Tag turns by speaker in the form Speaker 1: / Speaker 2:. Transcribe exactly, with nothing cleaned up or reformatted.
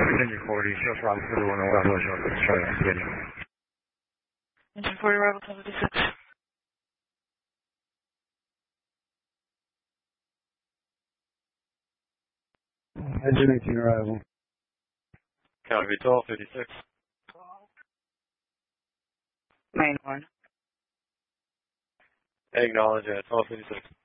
Speaker 1: Continue forty, show problem for the one on Southwest York. Let's try that. Continue.
Speaker 2: Engine forty, arrival seventy-six.
Speaker 1: Engine eighteen, arrival.
Speaker 3: Counter V twelve, fifty-six.
Speaker 2: Main one.
Speaker 3: Acknowledge at twelve fifty-six.